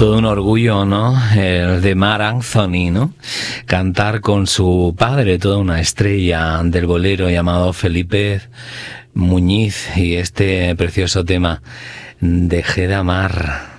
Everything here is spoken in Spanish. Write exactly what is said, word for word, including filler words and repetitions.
Todo un orgullo, ¿no? El de Marc Anthony, ¿no? Cantar con su padre, toda una estrella del bolero llamado Felipe Muñiz, y este precioso tema, Dejé de amar.